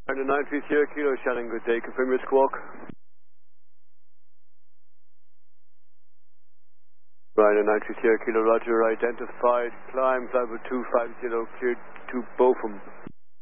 Ryder 930 Kilo, Shannon, good day. Confirm your squawk. Ryder 930 Kilo, Roger, identified. Climb, flight 250, cleared to Bochum.